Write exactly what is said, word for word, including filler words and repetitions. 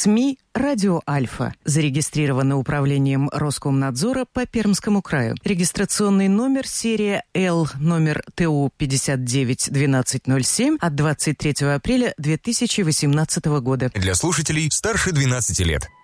СМИ «Радио Альфа». Зарегистрировано управлением Роскомнадзора по Пермскому краю. Регистрационный номер серия Л, номер Т У пятьдесят девять двенадцать ноль семь от двадцать третьего апреля две тысячи восемнадцатого года. Для слушателей старше двенадцати лет.